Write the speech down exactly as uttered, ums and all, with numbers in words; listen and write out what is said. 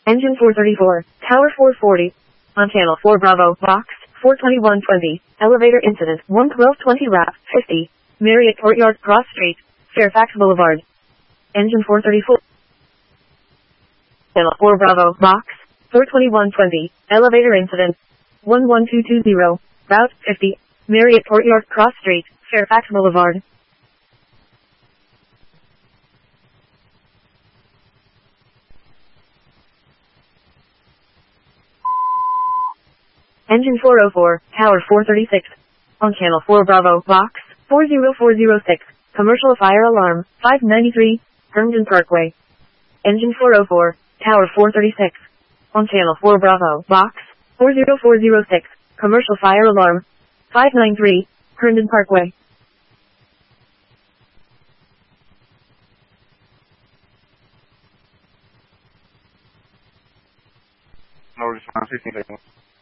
Engine four thirty-four, Tower four forty. On channel four Bravo, box, four twenty-one twenty. Elevator incident, one twelve twenty R A P, fifty. Marriott Courtyard, Cross Street, Fairfax Boulevard. Engine four thirty-four. Channel four Bravo, box, four twenty-one twenty. Elevator incident, one one two two zero. Route, fifty. Marriott Courtyard, Cross Street, Fairfax Boulevard. Engine four oh four, Tower four thirty-six. On channel four Bravo, box, four zero four zero six. Commercial fire alarm, five ninety-three, Herndon Parkway. Engine four oh four, Tower four thirty-six. On channel four Bravo, box, four zero four zero six. Commercial fire alarm, five ninety-three, Herndon Parkway. No response, fifteen seconds.